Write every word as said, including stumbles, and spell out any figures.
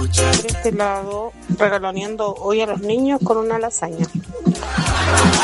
Por este lado, regaloneando hoy a los niños con una lasaña.